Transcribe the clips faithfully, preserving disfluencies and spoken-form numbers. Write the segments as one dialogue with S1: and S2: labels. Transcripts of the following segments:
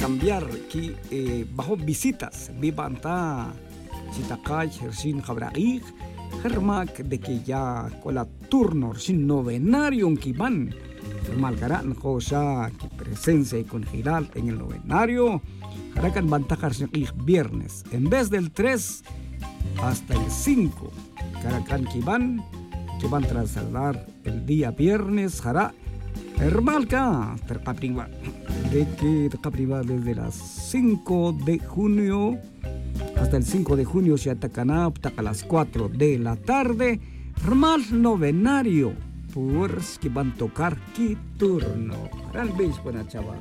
S1: cambiar que eh, bajo visitas vivanta Chitakay Hersin Jabraig Hermak de que ya con la turno sin novenario en Kiban Malgaran Josa que presencia y con giral en el novenario Harakan Bantajar viernes en vez del tres hasta el cinco Caracan Kiban que van a trasladar el día viernes Jara Hermalca tercapriva de que tercapriva desde las cinco de junio hasta el cinco de junio se atacan hasta a las cuatro de la tarde Hermal novenario por que van a tocar qué turno gran vez buena chava.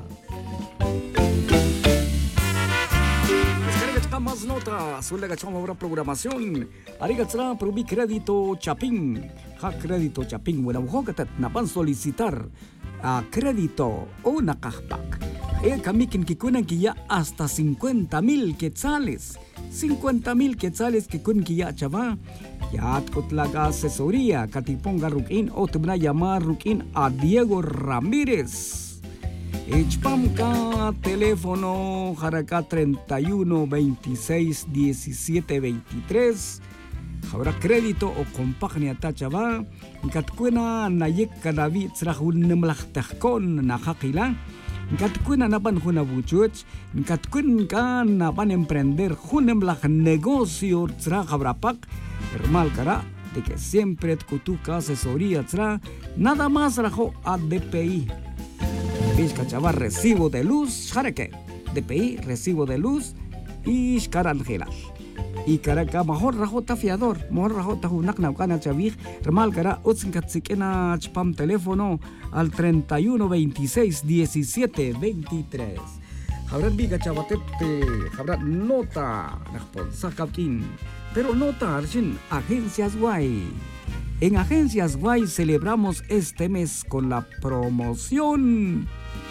S1: Más notas, suele agachar una programación. Arigatsra, probi crédito Chapín. Ja crédito Chapín. Bueno, mujer que te napan solicitar a crédito o una cashback. Eh, kami quien que kunan que ya hasta cincuenta mil quetzales. cincuenta mil quetzales que kun que ya chava. Ya kutlaga asesoría. Katiponga rukin o te van a llamar rukin a Diego Ramírez. Ichpamka, teléfono Jaracá treinta y uno veintiséis diecisiete veintitrés. Habrá crédito o compagnia tachaba. Katkuena nayek kadavi tsrahun nemlachtahkon na hakila. Katkuena napan huna buchuch. Katkun kan napan emprender hunemlah negocio tsrah habrapak. Hermal cara de que siempre kutuka asesoría tsrah. Nada más rajo a D P I. Cachava recibo de luz, Jareke, D P I, recibo de luz y Carangelas. Y Caraca, mejor rajota fiador, mejor rajota hunak naukana chavij, remal cara, utzinkatsikena chpam teléfono al treinta y uno veintiséis diecisiete veintitrés. Habrán viga chavatete, habrán nota, sakapkin, pero nota archin, agencias guay. En Agencias Guay celebramos este mes con la promoción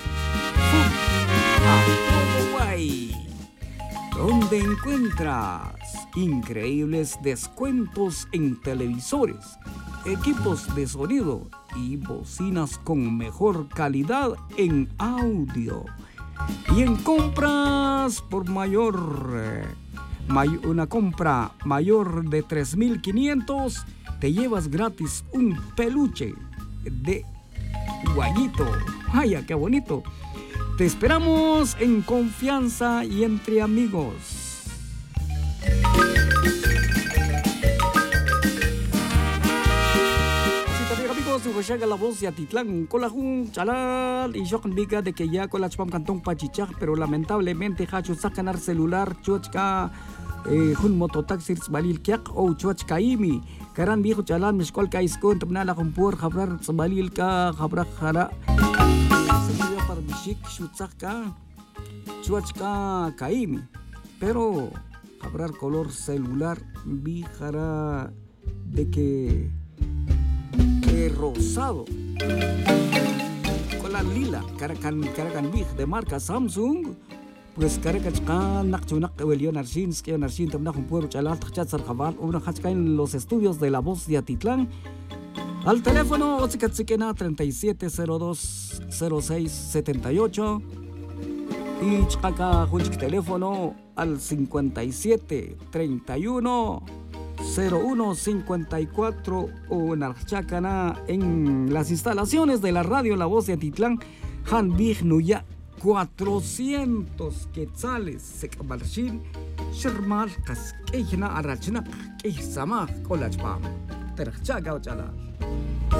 S1: a todo Guay, donde encuentras increíbles descuentos en televisores, equipos de sonido y bocinas con mejor calidad en audio. Y en compras por mayor, eh, may, una compra mayor de tres mil quinientos, te llevas gratis un peluche de guayito. ¡Ay, qué bonito! Te esperamos en confianza y entre amigos. Así también, amigos, llega la voz de Atitlán, Colajun, Chalal y Johan Viga de que ya con la chpam cantón Pachichaj, pero lamentablemente Hachu sacanar celular, chuachka, Hun mototaxi Balil Kiak o Chuach Kaimi. Karan viejo Chalan, Mishkol Kaiskon, Tabnala Humpur, Habrar Sabalil Ka, Habra Hara. Sería para Bishik, Shutzaka, Chuach Kaimi. Pero Habrar color celular, Bijara de que. que rosado. Con la lila, Karakan Karakan Bij de marca Samsung. Pues Caracachcan, Nachunak, Elion Arshins, que Narshin, Tamnahum Pueblo Chalat, Chatzar Jabal, una hachka en los estudios de La Voz de Atitlán. Al teléfono Otzikatsikena treinta y siete cero dos cero seis setenta y ocho. Y Chaka Hunchik teléfono al cincuenta y siete treinta y uno cero uno cincuenta y cuatro. O Narchacana en las instalaciones de la radio La Voz de Atitlán. Han Big Nuya. cuatrocientos quetzales se cabalchin shermal kas kehna arachna keh sama kolachpam terchaga chala